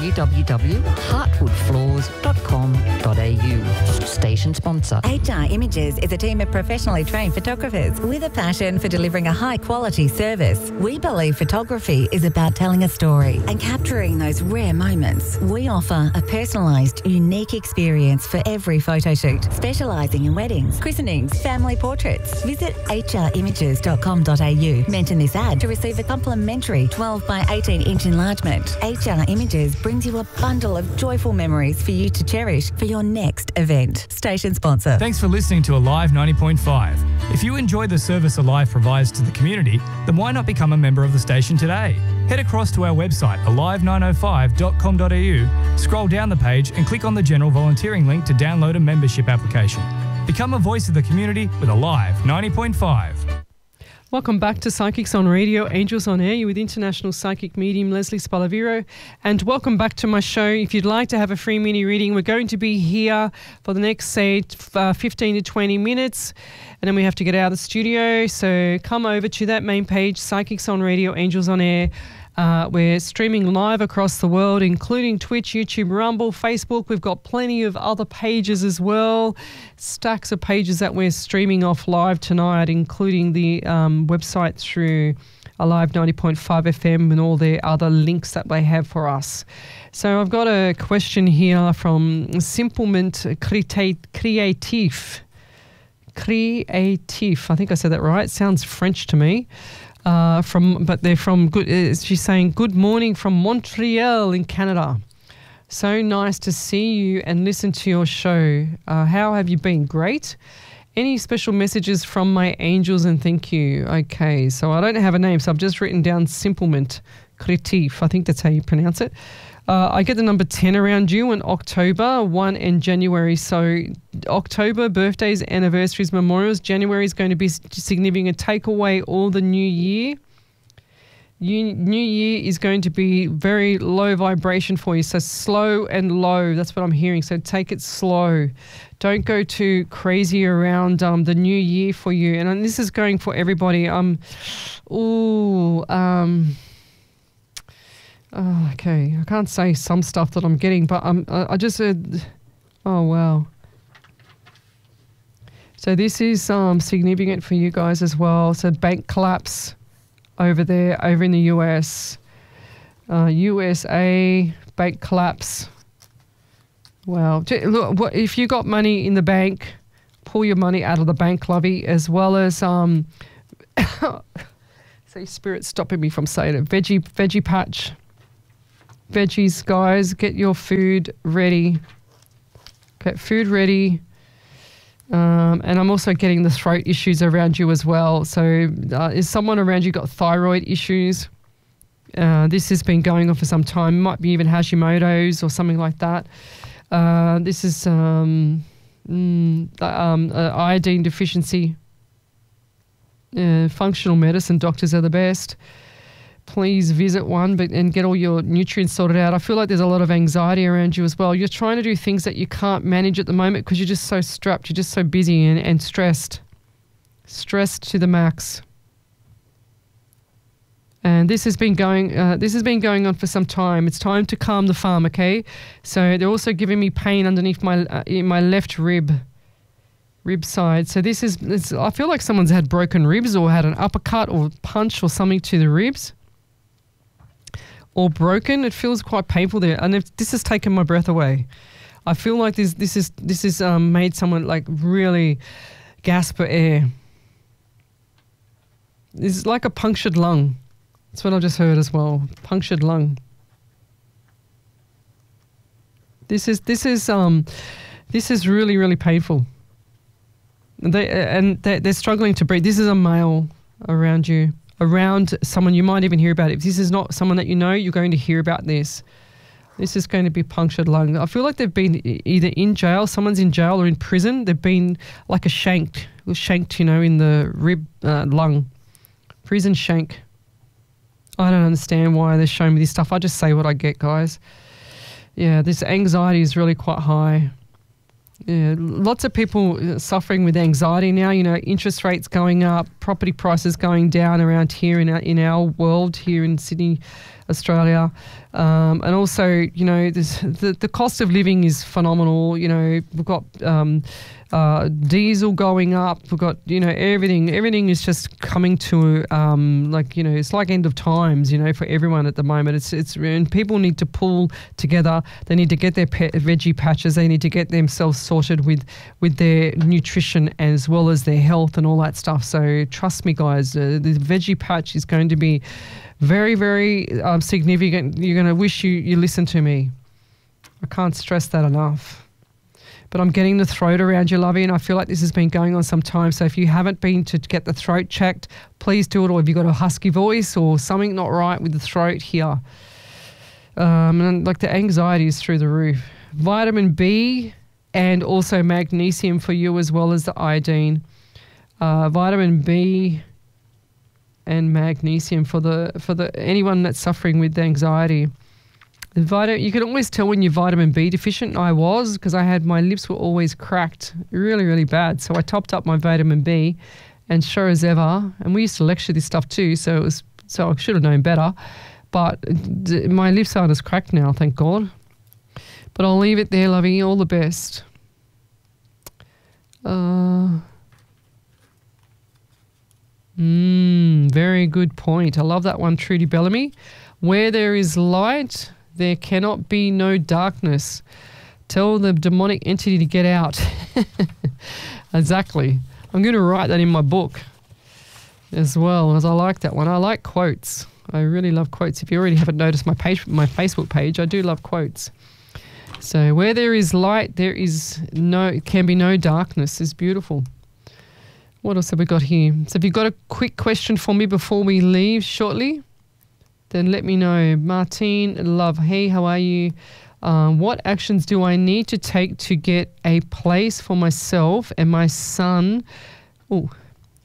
S9: www.heartwoodfloors.com. Station sponsor.
S8: HR Images is a team of professionally trained photographers with a passion for delivering a high-quality service. We believe photography is about telling a story and capturing those rare moments. We offer a personalised, unique experience for every photo shoot, specialising in weddings, christenings, family portraits. Visit hrimages.com.au. Mention this ad to receive a complimentary 12 by 18-inch enlargement. HR Images brings you a bundle of joyful memories for you to cherish for your next event. Station sponsor.
S6: Thanks for listening to Alive 90.5. If you enjoy the service Alive provides to the community, then why not become a member of the station today? Head across to our website, alive905.com.au, scroll down the page and click on the general volunteering link to download a membership application. Become a voice of the community with Alive 90.5.
S1: Welcome back to Psychics on Radio, Angels on Air. You're with international psychic medium Leslie Spalaviro. And welcome back to my show. If you'd like to have a free mini reading, we're going to be here for the next, say, 15 to 20 minutes. And then we have to get out of the studio. So come over to that main page, Psychics on Radio, Angels on Air. We're streaming live across the world, including Twitch, YouTube, Rumble, Facebook. We've got plenty of other pages as well, stacks of pages that we're streaming off live tonight, including the website through Alive 90.5 FM and all the other links that they have for us. So I've got a question here from Simplement Creatif. Creatif, I think I said that right. Sounds French to me. But they're from good. She's saying good morning from Montreal in Canada. So nice to see you and listen to your show. How have you been? Great. Any special messages from my angels and thank you. Okay, so I don't have a name, so I've just written down Simplement Creatif. I think that's how you pronounce it. I get the number 10 around you in October, 1 in January. So October, birthdays, anniversaries, memorials. January is going to be significant. Take away all the new year. New Year is going to be very low vibration for you. So slow and low. That's what I'm hearing. So take it slow. Don't go too crazy around the new year for you. And this is going for everybody. Okay. I can't say some stuff that I'm getting, but I just said, oh, wow. So this is significant for you guys as well. So bank collapse over there, over in the US. USA, bank collapse. Wow. Look, if you got money in the bank, pull your money out of the bank, lovey, as well as, say, Spirit's stopping me from saying it, veggie patch. Veggies, guys, get your food ready. Get food ready. And I'm also getting the throat issues around you as well. So is someone around you got thyroid issues? This has been going on for some time. Might be even Hashimoto's or something like that. This is iodine deficiency. Functional medicine doctors are the best. Please visit one and get all your nutrients sorted out. I feel like there's a lot of anxiety around you as well. You're trying to do things that you can't manage at the moment because you're just so strapped. You're just so busy and stressed. Stressed to the max. And this has been going on for some time. It's time to calm the farm, okay? So they're also giving me pain underneath in my left rib side. So I feel like someone's had broken ribs or had an uppercut or punch or something to the ribs. Or broken. It feels quite painful there, and this has taken my breath away. I feel like this is made someone like really gasp for air. It's like a punctured lung. That's what I just heard as well. Punctured lung. This is really, really painful. They're struggling to breathe. This is a male around you. Around someone you might even hear about it. If this is not someone that you know, you're going to hear about this. This is going to be punctured lung. I feel like they've been either in jail, someone's in jail or in prison. They've been like shanked, in the rib, lung. Prison shank. I don't understand why they're showing me this stuff. I just say what I get, guys. Yeah, this anxiety is really quite high. Yeah, lots of people suffering with anxiety now. Interest rates going up, property prices going down around here in our world here in Sydney, Australia, and also the cost of living is phenomenal. We've got diesel going up. We've got everything is just coming to it's like end of times for everyone at the moment. And people need to pull together. They need to get their veggie patches. They need to get themselves sorted with their nutrition as well as their health and all that stuff. So trust me, guys, the veggie patch is going to be very, very significant. You're going to wish you listened to me. I can't stress that enough. But I'm getting the throat around you, lovey, and I feel like this has been going on some time. So if you haven't been to get the throat checked, please do it. Or if you've got a husky voice or something not right with the throat here. And like the anxiety is through the roof. Vitamin B and also magnesium for you as well as the iodine. Vitamin B and magnesium for the anyone that's suffering with anxiety. You can always tell when you're vitamin B deficient. I was, because my lips were always cracked really, really bad. So I topped up my vitamin B, and sure as ever, and we used to lecture this stuff too, so I should have known better. But my lips aren't as cracked now, thank God. But I'll leave it there, lovey. All the best. Very good point. I love that one, Trudy Bellamy. Where there is light, there cannot be no darkness. Tell the demonic entity to get out. Exactly. I'm going to write that in my book as well, as I like that one. I like quotes. I really love quotes. If you already haven't noticed my Facebook page, I do love quotes. So where there is light, there can be no darkness. It's beautiful. What else have we got here? So if you've got a quick question for me before we leave shortly, then let me know. Martine, love. Hey, how are you? What actions do I need to take to get a place for myself and my son? Oh,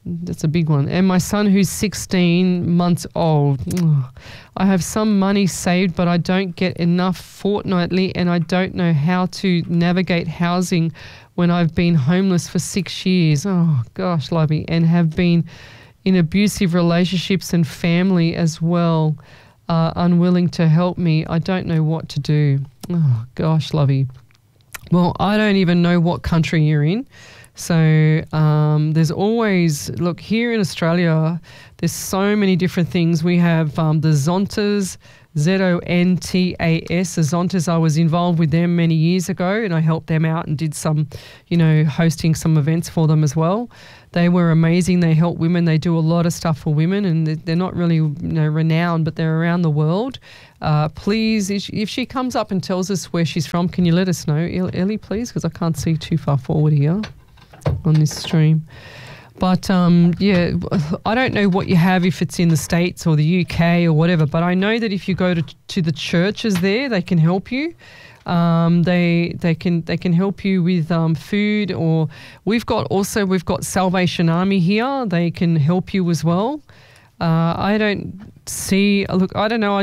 S1: That's a big one. And my son, who's 16 months old. I have some money saved, but I don't get enough fortnightly, and I don't know how to navigate housing when I've been homeless for 6 years. Oh, gosh, Lovey. And have been in abusive relationships and family as well, unwilling to help me. I don't know what to do. Oh, gosh, Lovey. Well, I don't even know what country you're in. So there's always, look, here in Australia, there's so many different things. We have the Zontas, Z-O-N-T-A-S. The Zontas, I was involved with them many years ago, and I helped them out and did some, hosting some events for them as well. They were amazing. They help women. They do a lot of stuff for women, and they're not really renowned, but they're around the world. Please, if she comes up and tells us where she's from, can you let us know, Ellie, please? Because I can't see too far forward here on this stream. But, I don't know what you have, if it's in the States or the UK or whatever, but I know that if you go to the churches there, they can help you. They can help you with food, or we've got Salvation Army here. They can help you as well. I don't know.